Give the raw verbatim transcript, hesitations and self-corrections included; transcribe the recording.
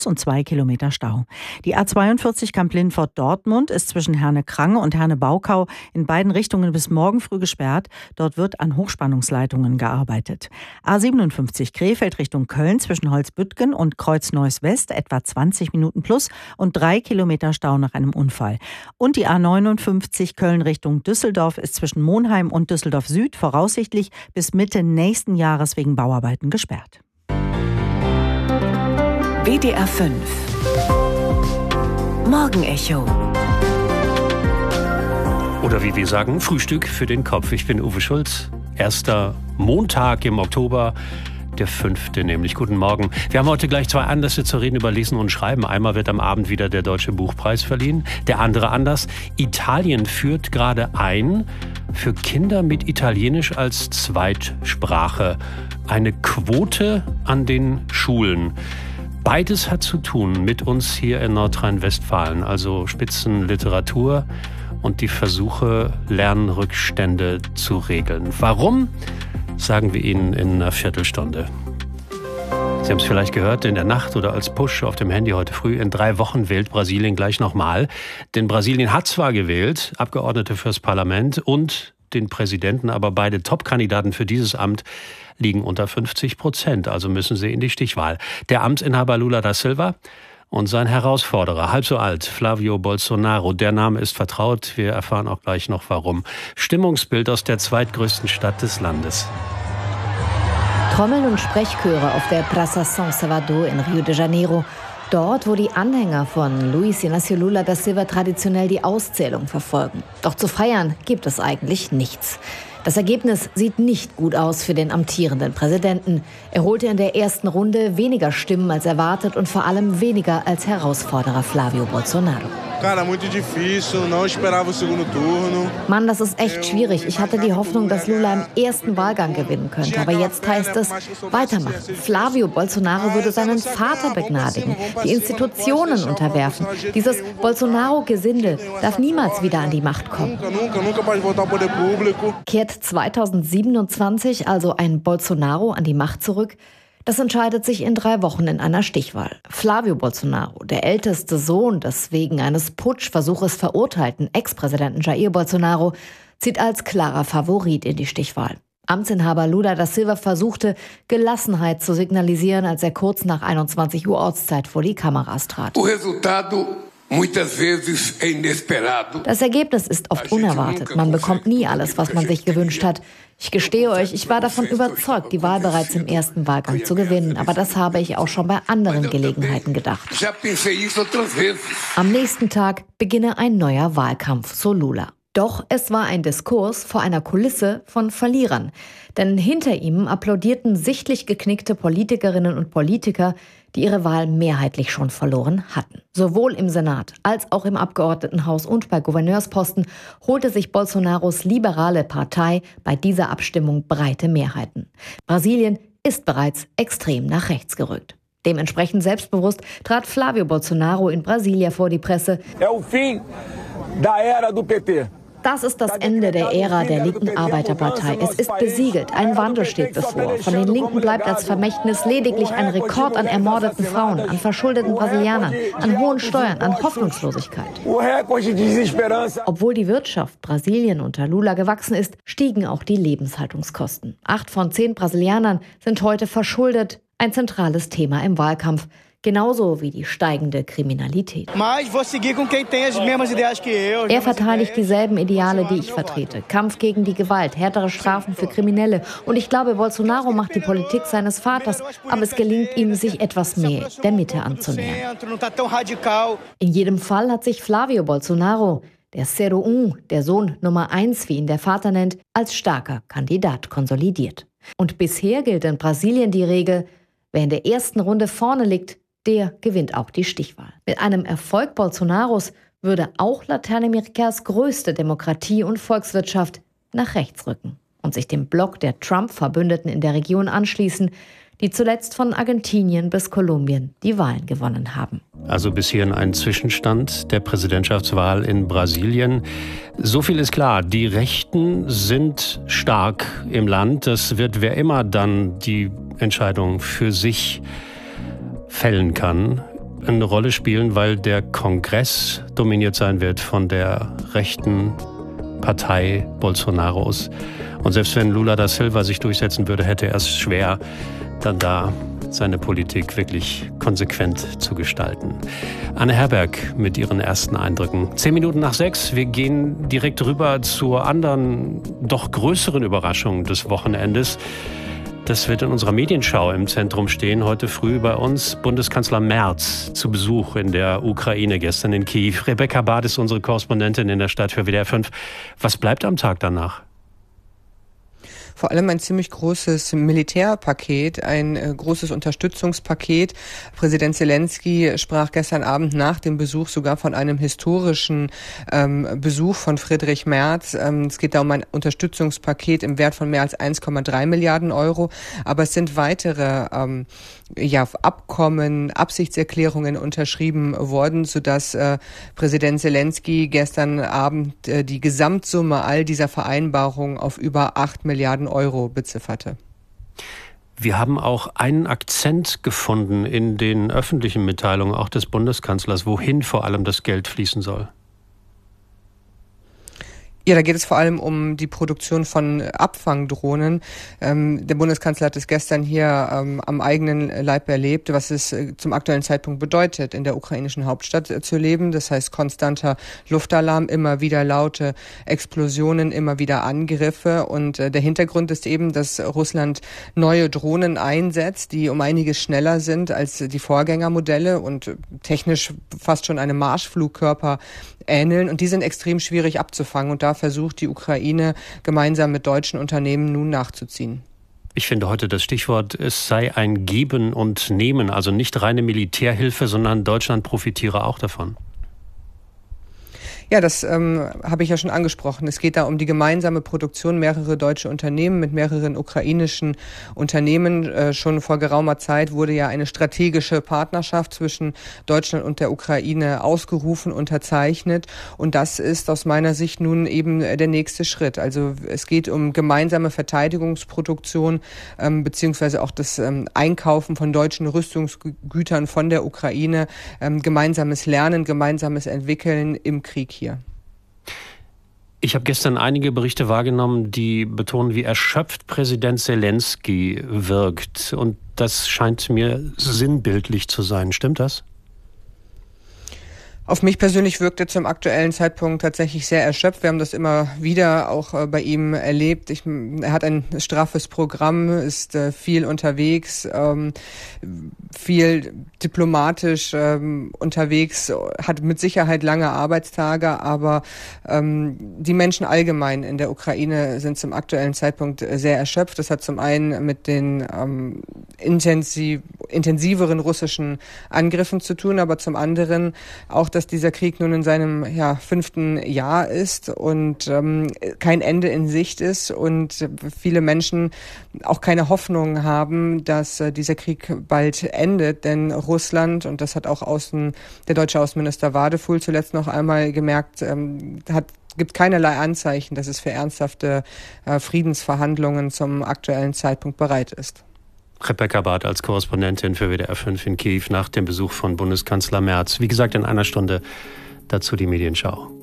und zwei Kilometer Stau. Die A zweiundvierzig Kamp-Lintfort-Dortmund ist zwischen Herne-Krange und Herne-Baukau in beiden Richtungen bis morgen früh gesperrt. Dort wird an Hochspannungsleitungen gearbeitet. A siebenundfünfzig Krefeld Richtung Köln zwischen Holzbüttgen und Kreuz-Neuss-West etwa zwanzig Minuten plus und drei Kilometer Stau nach einem Unfall. Und die A neunundfünfzig Köln Richtung Düsseldorf ist zwischen Monheim und Düsseldorf Süd voraussichtlich bis Mitte nächsten Jahres wegen Bauarbeiten gesperrt. W D R fünf Morgenecho. Oder wie wir sagen, Frühstück für den Kopf. Ich bin Uwe Schulz. Erster Montag im Oktober, der fünfte nämlich. Guten Morgen. Wir haben heute gleich zwei Anlässe zu reden über Lesen und Schreiben. Einmal wird am Abend wieder der Deutsche Buchpreis verliehen. Der andere Anlass: Italien führt gerade ein für Kinder mit Italienisch als Zweitsprache eine Quote an den Schulen. Beides hat zu tun mit uns hier in Nordrhein-Westfalen, also Spitzenliteratur und die Versuche, Lernrückstände zu regeln. Warum? Sagen wir Ihnen in einer Viertelstunde. Sie haben es vielleicht gehört, in der Nacht oder als Push auf dem Handy heute früh. In drei Wochen wählt Brasilien gleich nochmal. Denn Brasilien hat zwar gewählt, Abgeordnete fürs Parlament und den Präsidenten, aber beide Top-Kandidaten für dieses Amt liegen unter fünfzig Prozent, also müssen sie in die Stichwahl. Der Amtsinhaber Lula da Silva und sein Herausforderer, halb so alt, Flávio Bolsonaro. Der Name ist vertraut, wir erfahren auch gleich noch warum. Stimmungsbild aus der zweitgrößten Stadt des Landes. Trommeln und Sprechchöre auf der Praça São Salvador in Rio de Janeiro. Dort, wo die Anhänger von Luiz Inácio Lula da Silva traditionell die Auszählung verfolgen. Doch zu feiern gibt es eigentlich nichts. Das Ergebnis sieht nicht gut aus für den amtierenden Präsidenten. Er holte in der ersten Runde weniger Stimmen als erwartet und vor allem weniger als Herausforderer Flávio Bolsonaro. Mann, das ist echt schwierig. Ich hatte die Hoffnung, dass Lula im ersten Wahlgang gewinnen könnte. Aber jetzt heißt es, weitermachen. Flávio Bolsonaro würde seinen Vater begnadigen, die Institutionen unterwerfen. Dieses Bolsonaro-Gesindel darf niemals wieder an die Macht kommen. Kehrt zweitausendsiebenundzwanzig also ein Bolsonaro an die Macht zurück? Das entscheidet sich in drei Wochen in einer Stichwahl. Flávio Bolsonaro, der älteste Sohn des wegen eines Putschversuches verurteilten Ex-Präsidenten Jair Bolsonaro, zieht als klarer Favorit in die Stichwahl. Amtsinhaber Lula da Silva versuchte, Gelassenheit zu signalisieren, als er kurz nach einundzwanzig Uhr Ortszeit vor die Kameras trat. Das Ergebnis ist oft unerwartet. Man bekommt nie alles, was man sich gewünscht hat. Ich gestehe euch, ich war davon überzeugt, die Wahl bereits im ersten Wahlgang zu gewinnen. Aber das habe ich auch schon bei anderen Gelegenheiten gedacht. Am nächsten Tag beginne ein neuer Wahlkampf, so Lula. Doch es war ein Diskurs vor einer Kulisse von Verlierern. Denn hinter ihm applaudierten sichtlich geknickte Politikerinnen und Politiker, die ihre Wahl mehrheitlich schon verloren hatten. Sowohl im Senat als auch im Abgeordnetenhaus und bei Gouverneursposten holte sich Bolsonaros liberale Partei bei dieser Abstimmung breite Mehrheiten. Brasilien ist bereits extrem nach rechts gerückt. Dementsprechend selbstbewusst trat Flávio Bolsonaro in Brasilia vor die Presse. Das ist das Ende der Ära der linken Arbeiterpartei. Es ist besiegelt. Ein Wandel steht bevor. Von den Linken bleibt als Vermächtnis lediglich ein Rekord an ermordeten Frauen, an verschuldeten Brasilianern, an hohen Steuern, an Hoffnungslosigkeit. Obwohl die Wirtschaft Brasilien unter Lula gewachsen ist, stiegen auch die Lebenshaltungskosten. Acht von zehn Brasilianern sind heute verschuldet. Ein zentrales Thema im Wahlkampf. Genauso wie die steigende Kriminalität. Er verteidigt dieselben Ideale, die ich vertrete. Kampf gegen die Gewalt, härtere Strafen für Kriminelle. Und ich glaube, Bolsonaro macht die Politik seines Vaters, aber es gelingt ihm, sich etwas mehr der Mitte anzunähern. In jedem Fall hat sich Flávio Bolsonaro, der Zero Um, der Sohn Nummer eins, wie ihn der Vater nennt, als starker Kandidat konsolidiert. Und bisher gilt in Brasilien die Regel, wer in der ersten Runde vorne liegt, der gewinnt auch die Stichwahl. Mit einem Erfolg Bolsonaros würde auch Lateinamerikas größte Demokratie und Volkswirtschaft nach rechts rücken und sich dem Block der Trump-Verbündeten in der Region anschließen, die zuletzt von Argentinien bis Kolumbien die Wahlen gewonnen haben. Also bis hierhin ein Zwischenstand der Präsidentschaftswahl in Brasilien. So viel ist klar, die Rechten sind stark im Land. Das wird wer immer dann die Entscheidung für sich fällen kann. eine Rolle spielen, weil der Kongress dominiert sein wird von der rechten Partei Bolsonaros. Und selbst wenn Lula da Silva sich durchsetzen würde, hätte er es schwer, dann da seine Politik wirklich konsequent zu gestalten. Anne Herberg mit ihren ersten Eindrücken. Zehn Minuten nach sechs. Wir gehen direkt rüber zur anderen, doch größeren Überraschung des Wochenendes. Das wird in unserer Medienschau im Zentrum stehen. Heute früh bei uns Bundeskanzler Merz zu Besuch in der Ukraine, gestern in Kiew. Rebecca Barth ist unsere Korrespondentin in der Stadt für W D R fünf. Was bleibt am Tag danach? Vor allem ein ziemlich großes Militärpaket, ein äh, großes Unterstützungspaket. Präsident Zelensky sprach gestern Abend nach dem Besuch sogar von einem historischen ähm, Besuch von Friedrich Merz. Ähm, es geht da um ein Unterstützungspaket im Wert von mehr als eins Komma drei Milliarden Euro. Aber es sind weitere ähm, ja, Abkommen, Absichtserklärungen unterschrieben worden, sodass äh, Präsident Zelensky gestern Abend äh, die Gesamtsumme all dieser Vereinbarungen auf über acht Milliarden Euro bezifferte. Wir haben auch einen Akzent gefunden in den öffentlichen Mitteilungen, auch des Bundeskanzlers, wohin vor allem das Geld fließen soll. Ja, da geht es vor allem um die Produktion von Abfangdrohnen. Ähm, der Bundeskanzler hat es gestern hier ähm, am eigenen Leib erlebt, was es äh, zum aktuellen Zeitpunkt bedeutet, in der ukrainischen Hauptstadt äh, zu leben. Das heißt konstanter Luftalarm, immer wieder laute Explosionen, immer wieder Angriffe. Und äh, der Hintergrund ist eben, dass Russland neue Drohnen einsetzt, die um einiges schneller sind als die Vorgängermodelle und äh, technisch fast schon einem Marschflugkörper ähneln. Und die sind extrem schwierig abzufangen. Und da versucht die Ukraine gemeinsam mit deutschen Unternehmen nun nachzuziehen. Ich finde heute das Stichwort, es sei ein Geben und Nehmen, also nicht reine Militärhilfe, sondern Deutschland profitiere auch davon. Ja, das ähm, habe ich ja schon angesprochen. Es geht da um die gemeinsame Produktion. Mehrere deutsche Unternehmen mit mehreren ukrainischen Unternehmen. Äh, schon vor geraumer Zeit wurde ja eine strategische Partnerschaft zwischen Deutschland und der Ukraine ausgerufen, unterzeichnet. Und das ist aus meiner Sicht nun eben der nächste Schritt. Also es geht um gemeinsame Verteidigungsproduktion ähm, beziehungsweise auch das ähm, Einkaufen von deutschen Rüstungsgütern von der Ukraine, ähm, gemeinsames Lernen, gemeinsames Entwickeln im Krieg hier. Ich habe gestern einige Berichte wahrgenommen, die betonen, wie erschöpft Präsident Zelensky wirkt. Und das scheint mir sinnbildlich zu sein. Stimmt das? Auf mich persönlich wirkte zum aktuellen Zeitpunkt tatsächlich sehr erschöpft. Wir haben das immer wieder auch äh, bei ihm erlebt. Ich, er hat ein straffes Programm, ist äh, viel unterwegs, ähm, viel diplomatisch ähm, unterwegs, hat mit Sicherheit lange Arbeitstage, aber ähm, die Menschen allgemein in der Ukraine sind zum aktuellen Zeitpunkt sehr erschöpft. Das hat zum einen mit den ähm, intensiv, intensiveren russischen Angriffen zu tun, aber zum anderen auch, dass dieser Krieg nun in seinem ja, fünften Jahr ist und ähm, kein Ende in Sicht ist und viele Menschen auch keine Hoffnung haben, dass äh, dieser Krieg bald endet, denn Russland, und das hat auch Außen, der deutsche Außenminister Wadefuhl zuletzt noch einmal gemerkt, ähm, hat gibt keinerlei Anzeichen, dass es für ernsthafte äh, Friedensverhandlungen zum aktuellen Zeitpunkt bereit ist. Rebecca Barth als Korrespondentin für W D R fünf in Kiew nach dem Besuch von Bundeskanzler Merz. Wie gesagt, in einer Stunde dazu die Medienschau.